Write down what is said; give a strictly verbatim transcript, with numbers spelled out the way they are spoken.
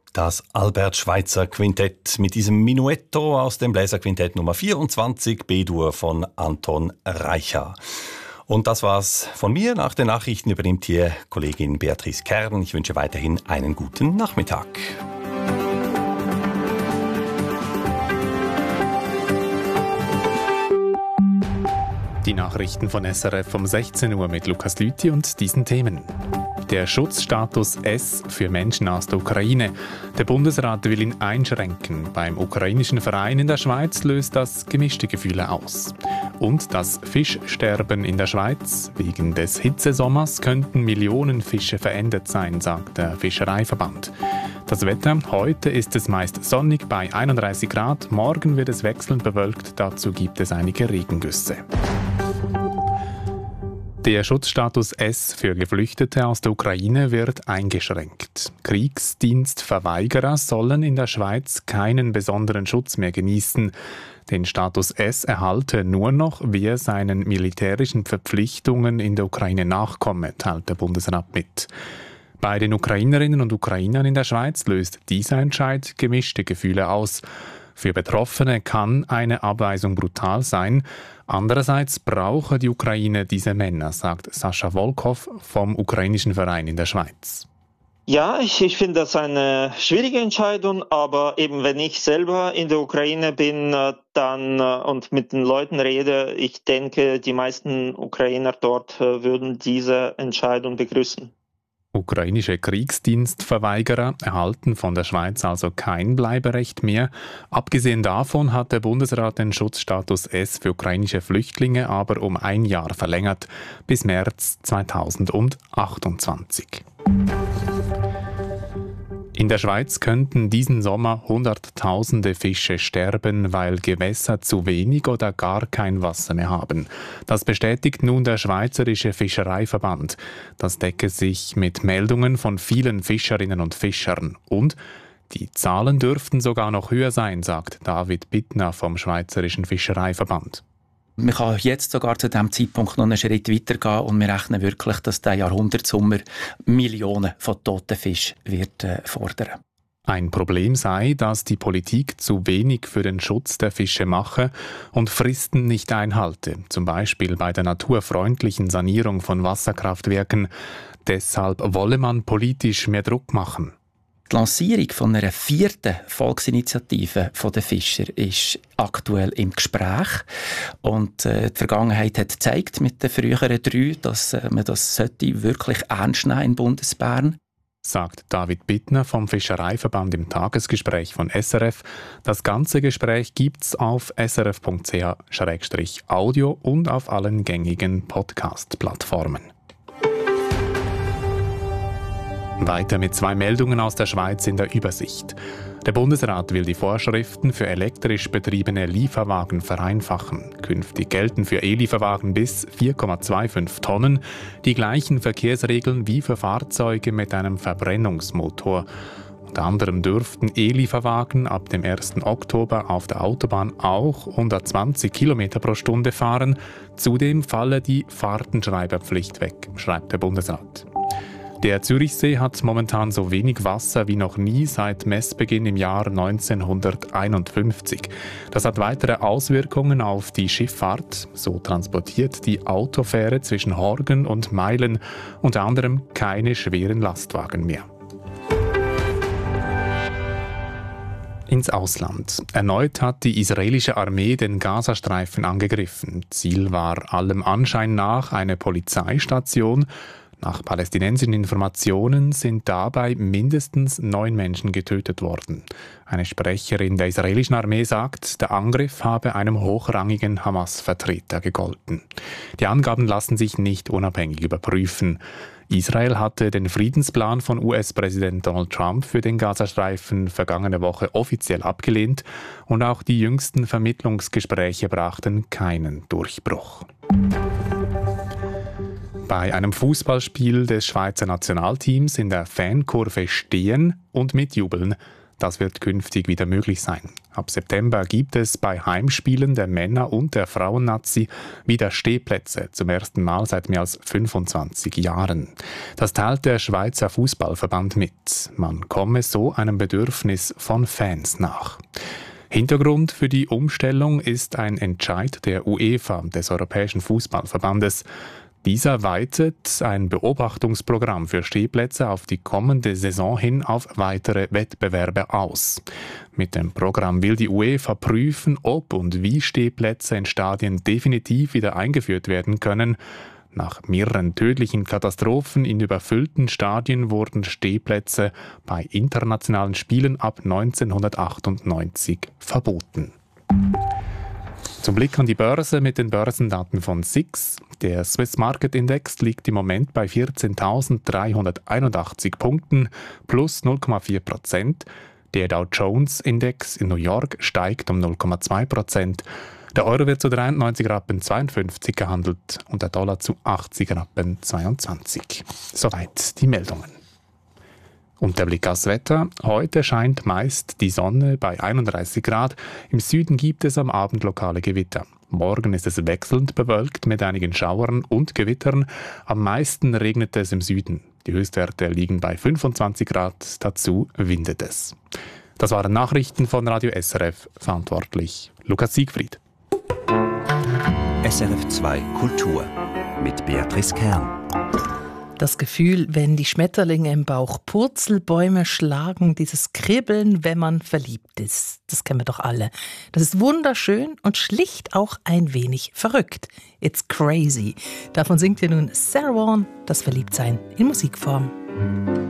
Das Albert-Schweitzer Quintett mit diesem Minuetto aus dem Bläserquintett Nummer vierundzwanzig B-Dur von Anton Reicha. Und das war's von mir. Nach den Nachrichten übernimmt hier Kollegin Beatrice Kern. Ich wünsche weiterhin einen guten Nachmittag. Die Nachrichten von S R F um sechzehn Uhr mit Lukas Lüthi und diesen Themen. Der Schutzstatus S für Menschen aus der Ukraine. Der Bundesrat will ihn einschränken. Beim ukrainischen Verein in der Schweiz löst das gemischte Gefühle aus. Und das Fischsterben in der Schweiz. Wegen des Hitzesommers könnten Millionen Fische verendet sein, sagt der Fischereiverband. Das Wetter: Heute ist es meist sonnig bei einunddreißig Grad. Morgen wird es wechselnd bewölkt. Dazu gibt es einige Regengüsse. Der Schutzstatus S für Geflüchtete aus der Ukraine wird eingeschränkt. Kriegsdienstverweigerer sollen in der Schweiz keinen besonderen Schutz mehr genießen. Den Status S erhalte nur noch, wer seinen militärischen Verpflichtungen in der Ukraine nachkomme, teilt der Bundesrat mit. Bei den Ukrainerinnen und Ukrainern in der Schweiz löst dieser Entscheid gemischte Gefühle aus. Für Betroffene kann eine Abweisung brutal sein. Andererseits brauche die Ukraine diese Männer, sagt Sascha Volkov vom ukrainischen Verein in der Schweiz. Ja, ich, ich finde das eine schwierige Entscheidung, aber eben wenn ich selber in der Ukraine bin dann und mit den Leuten rede, ich denke, die meisten Ukrainer dort würden diese Entscheidung begrüßen. Ukrainische Kriegsdienstverweigerer erhalten von der Schweiz also kein Bleiberecht mehr. Abgesehen davon hat der Bundesrat den Schutzstatus S für ukrainische Flüchtlinge aber um ein Jahr verlängert, bis März zweitausendachtundzwanzig. In der Schweiz könnten diesen Sommer Hunderttausende Fische sterben, weil Gewässer zu wenig oder gar kein Wasser mehr haben. Das bestätigt nun der Schweizerische Fischereiverband. Das decke sich mit Meldungen von vielen Fischerinnen und Fischern. Und die Zahlen dürften sogar noch höher sein, sagt David Bittner vom Schweizerischen Fischereiverband. Man kann jetzt sogar zu diesem Zeitpunkt noch einen Schritt weitergehen und wir rechnen wirklich, dass der Jahrhundertsommer Millionen von toten Fischen wird äh, fordern. Ein Problem sei, dass die Politik zu wenig für den Schutz der Fische mache und Fristen nicht einhalte, zum Beispiel bei der naturfreundlichen Sanierung von Wasserkraftwerken. Deshalb wolle man politisch mehr Druck machen. Die Lancierung von einer vierten Volksinitiative der Fischer ist aktuell im Gespräch. Und äh, die Vergangenheit hat gezeigt mit den früheren drei, dass äh, man das sollte wirklich ernst nehmen in Bundesbern. Sagt David Bittner vom Fischereiverband im Tagesgespräch von S R F. Das ganze Gespräch gibt's auf s r f punkt c h slash audio und auf allen gängigen Podcast-Plattformen. Weiter mit zwei Meldungen aus der Schweiz in der Übersicht. Der Bundesrat will die Vorschriften für elektrisch betriebene Lieferwagen vereinfachen. Künftig gelten für E-Lieferwagen bis vier Komma fünfundzwanzig Tonnen die gleichen Verkehrsregeln wie für Fahrzeuge mit einem Verbrennungsmotor. Unter anderem dürften E-Lieferwagen ab dem ersten Oktober auf der Autobahn auch hundertzwanzig Kilometer pro Stunde fahren. Zudem falle die Fahrtenschreiberpflicht weg, schreibt der Bundesrat. Der Zürichsee hat momentan so wenig Wasser wie noch nie seit Messbeginn im Jahr neunzehnhunderteinundfünfzig. Das hat weitere Auswirkungen auf die Schifffahrt. So transportiert die Autofähre zwischen Horgen und Meilen unter anderem keine schweren Lastwagen mehr. Ins Ausland. Erneut hat die israelische Armee den Gazastreifen angegriffen. Ziel war allem Anschein nach eine Polizeistation. Nach palästinensischen Informationen sind dabei mindestens neun Menschen getötet worden. Eine Sprecherin der israelischen Armee sagt, der Angriff habe einem hochrangigen Hamas-Vertreter gegolten. Die Angaben lassen sich nicht unabhängig überprüfen. Israel hatte den Friedensplan von U S-Präsident Donald Trump für den Gazastreifen vergangene Woche offiziell abgelehnt und auch die jüngsten Vermittlungsgespräche brachten keinen Durchbruch. Bei einem Fußballspiel des Schweizer Nationalteams in der Fankurve stehen und mitjubeln, Das wird künftig wieder möglich sein. Ab September gibt es bei Heimspielen der Männer- und der Frauen-Nazi wieder Stehplätze, zum ersten Mal seit mehr als fünfundzwanzig Jahren. Das teilt der Schweizer Fußballverband mit. Man komme so einem Bedürfnis von Fans nach. Hintergrund für die Umstellung ist ein Entscheid der UEFA, des Europäischen Fußballverbandes. Dieser weitet ein Beobachtungsprogramm für Stehplätze auf die kommende Saison hin auf weitere Wettbewerbe aus. Mit dem Programm will die UEFA prüfen, ob und wie Stehplätze in Stadien definitiv wieder eingeführt werden können. Nach mehreren tödlichen Katastrophen in überfüllten Stadien wurden Stehplätze bei internationalen Spielen ab neunzehnhundertachtundneunzig verboten. Zum Blick an die Börse mit den Börsendaten von S I X. Der Swiss Market Index liegt im Moment bei vierzehntausenddreihunderteinundachtzig Punkten, plus null Komma vier Prozent. Der Dow Jones Index in New York steigt um null Komma zwei Prozent. Der Euro wird zu dreiundneunzig Rappen zweiundfünfzig gehandelt und der Dollar zu achtzig Rappen zweiundzwanzig. Soweit die Meldungen. Und der Blick aufs Wetter. Heute scheint meist die Sonne bei einunddreißig Grad. Im Süden gibt es am Abend lokale Gewitter. Morgen ist es wechselnd bewölkt mit einigen Schauern und Gewittern. Am meisten regnet es im Süden. Die Höchstwerte liegen bei fünfundzwanzig Grad. Dazu windet es. Das waren Nachrichten von Radio S R F. Verantwortlich Lukas Siegfried. S R F zwei Kultur mit Beatrice Kern. Das Gefühl, wenn die Schmetterlinge im Bauch Purzelbäume schlagen, dieses Kribbeln, wenn man verliebt ist. Das kennen wir doch alle. Das ist wunderschön und schlicht auch ein wenig verrückt. It's crazy. Davon singt hier nun Sarah Vaughan, das Verliebtsein in Musikform.